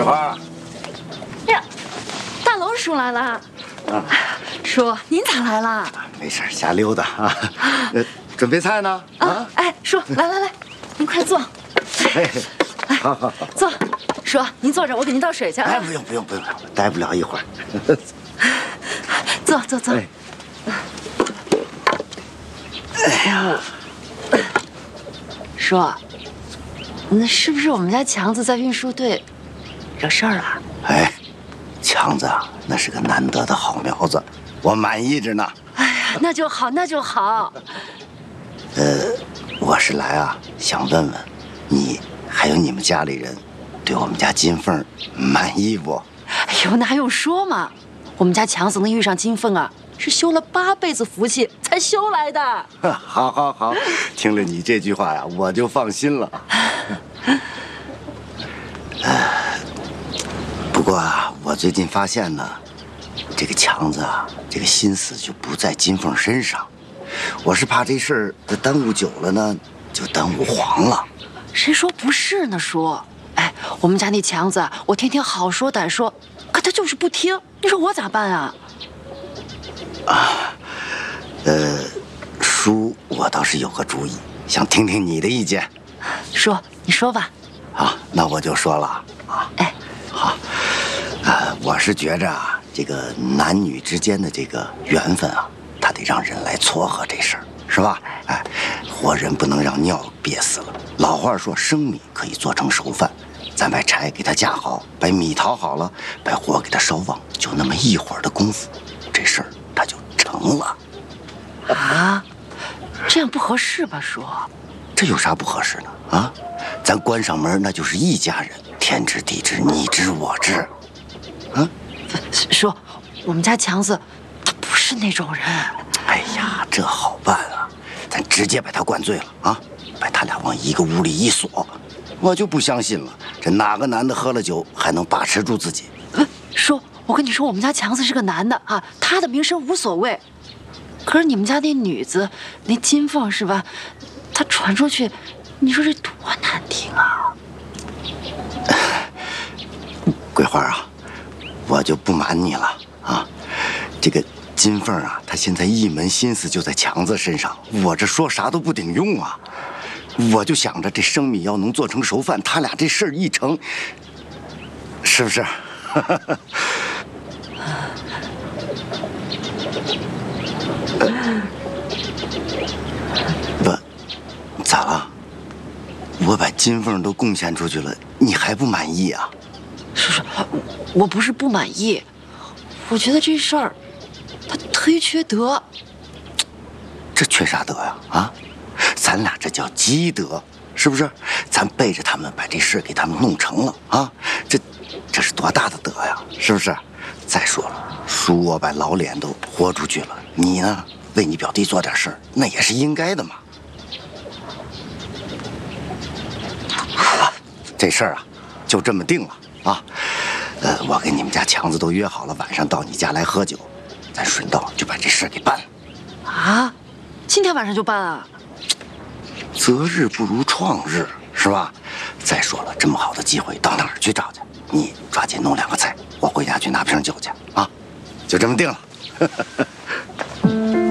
花。 呀，大龙叔来了。 啊， 叔，您咋来了？ 没事，瞎溜达啊。准备菜呢？啊， 哎，叔，来，您快坐。 哎，好， 坐。叔，您坐着，我给您倒水去啊。 哎，不用，待不了一会儿。 坐。 哎呀， 叔，那是不是我们家强子在运输队惹事儿了？ 哎，强子啊，那是个难得的好苗子，我满意着呢。 哎呀，那就好。 我是来啊，想问问你还有你们家里人对我们家金凤满意不？ 哎呦，那还用说吗？我们家强子能遇上金凤啊，是修了8辈子福气才修来的。 好，听了你这句话呀，我就放心了。不过啊，我最近发现呢，这个强子啊，这个心思就不在金凤身上。我是怕这事儿这耽误久了呢，就耽误黄了。 谁说不是呢，叔？哎，我们家那强子，我天天好说歹说，可他就是不听。你说我咋办啊？ 叔，我倒是有个主意，想听听你的意见。 叔，你说吧。 好，那我就说了啊。 哎， 好，我是觉着啊，这个男女之间的这个缘分啊，他得让人来撮合这事儿，是吧？哎，活人不能让尿憋死了。老话说，生米可以做成熟饭，咱把柴给它架好，把米淘好了，把火给它烧旺，就那么一会儿的功夫，这事儿它就成了。 啊，这样不合适吧，叔？ 这有啥不合适呢？啊，咱关上门那就是一家人，天知地知，你知我知。啊， 叔，我们家强子他不是那种人。 哎呀，这好办啊，咱直接把他灌醉了啊，把他俩往一个屋里一锁，我就不相信了，这哪个男的喝了酒还能把持住自己？ 叔，我跟你说，我们家强子是个男的啊，他的名声无所谓。可是你们家那女子，那金凤是吧？她传出去，你说这多难听啊！ 桂花啊，我就不瞒你了啊，这个金凤啊，她现在一门心思就在强子身上，我这说啥都不顶用啊。我就想着这生米要能做成熟饭，他俩这事儿一成，是不是？不，咋了？我把金凤都贡献出去了，你还不满意啊？ 叔，我不是不满意，我觉得这事儿他忒缺德。 这缺啥德呀？啊，咱俩这叫积德，是不是？咱背着他们把这事给他们弄成了啊，这是多大的德呀？是不是？再说了，叔我把老脸都豁出去了，你呢，为你表弟做点事儿，那也是应该的嘛。好了，这事儿啊，就这么定了啊。我跟你们家强子都约好了，晚上到你家来喝酒，咱顺道就把这事给办了。 啊，今天晚上就办啊？ 择日不如撞日，是吧？再说了，这么好的机会到哪儿去找去？你抓紧弄2个菜，我回家去拿瓶酒去啊！就这么定了。